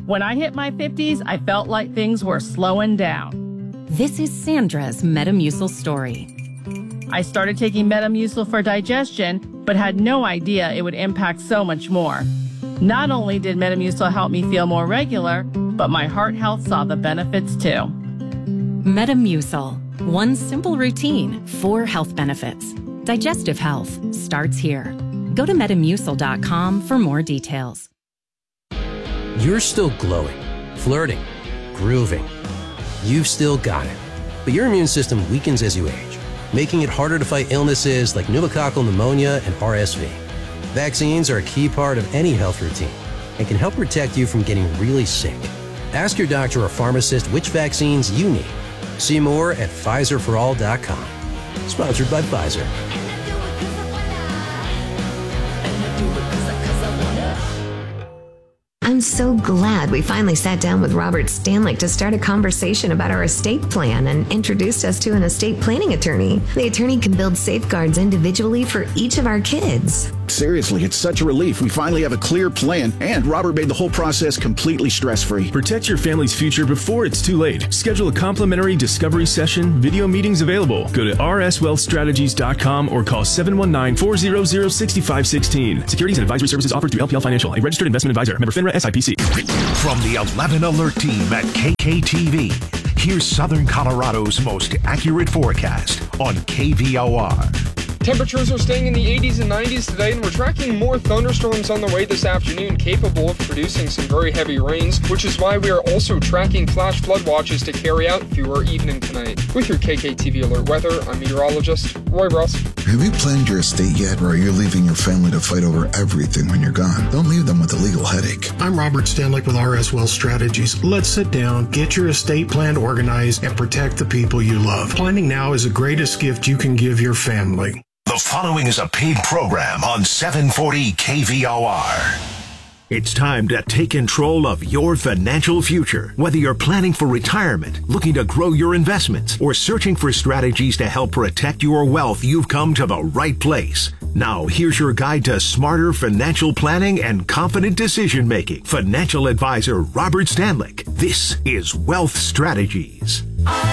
When I hit my 50s, I felt like things were slowing down. This is Sandra's Metamucil story. I started taking Metamucil for digestion, but had no idea it would impact so much more. Not only did Metamucil help me feel more regular, but my heart health saw the benefits too. Metamucil. One simple routine, 4 health benefits. Digestive health starts here. Go to Metamucil.com for more details. You're still glowing, flirting, grooving. You've still got it. But your immune system weakens as you age, making it harder to fight illnesses like pneumococcal pneumonia and RSV. Vaccines are a key part of any health routine and can help protect you from getting really sick. Ask your doctor or pharmacist which vaccines you need. See more at PfizerForAll.com. Sponsored by Pfizer. I'm so glad we finally sat down with Robert Stanlick to start a conversation about our estate plan and introduced us to an estate planning attorney. The attorney can build safeguards individually for each of our kids. Seriously, it's such a relief. We finally have a clear plan, and Robert made the whole process completely stress-free. Protect your family's future before it's too late. Schedule a complimentary discovery session. Video meetings available. Go to rswealthstrategies.com or call 719-400-6516. Securities and advisory services offered through LPL Financial, a registered investment advisor. Member FINRA SIPC. From the 11 Alert team at KKTV, here's Southern Colorado's most accurate forecast on KVOR. Temperatures are staying in the 80s and 90s today, and we're tracking more thunderstorms on the way this afternoon, capable of producing some very heavy rains, which is why we are also tracking flash flood watches to carry out through our evening tonight. With your KKTV Alert Weather, I'm meteorologist Roy Ross. Have you planned your estate yet, or are you leaving your family to fight over everything when you're gone? Don't leave them with a legal headache. I'm Robert Stanlick with RS Wealth Strategies. Let's sit down, get your estate plan organized, and protect the people you love. Planning now is the greatest gift you can give your family. The following is a paid program on 740 KVOR. It's time to take control of your financial future. Whether you're planning for retirement, looking to grow your investments, or searching for strategies to help protect your wealth, you've come to the right place. Now, here's your guide to smarter financial planning and confident decision-making. Financial advisor Robert Stanlick. This is Wealth Strategies.